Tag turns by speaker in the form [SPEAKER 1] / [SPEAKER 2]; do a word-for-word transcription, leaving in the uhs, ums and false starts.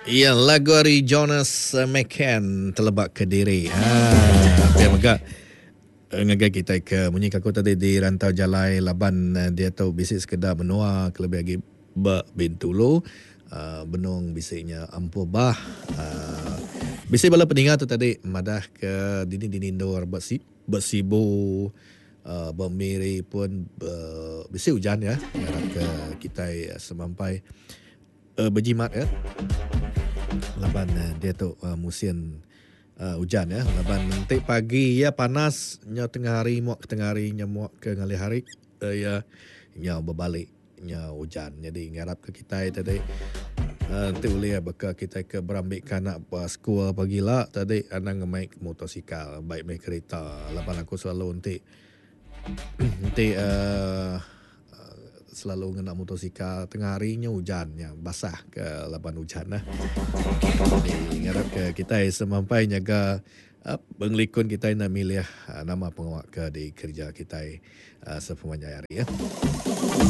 [SPEAKER 1] Iya, lagu dari Jonas uh, McCann Telebak Kediri. Ha, biar megak uh, ngagai kita ke munyi kaku tadi di rantau jalai laban uh, dia tahu bisik sekedar menua kelebih lagi ba bintulu uh, benung bisiknya ampuh bah uh, bisik bala peningat tu tadi madah ke dini-dini ndor besi besibu uh, bermiri pun uh, bisik hujan ya ngarap ke kita uh, semampai uh, berjimat ya laban uh, dia tu uh, musim uh, hujan ya laban nanti pagi ya panas nya tengah hari muak ke tengah hari nya muak ke ngali hari uh, ya nya berbalik nya hujan jadi ngarap ke kita tadi uh, nanti boleh ya baka kita ke berambik kanak pas sekolah pagi lah tadi anang maik motosikal baik maik kereta laban aku selalu nanti nanti uh, selalu ngena motosikal tengah harinya hujannya basah ke laban hujan lah. Jadi ngarap ke kita semampai nyaga uh, benglikun kita nak milih uh, nama pengawak ke di kerja kita uh, sepemanya hari ya.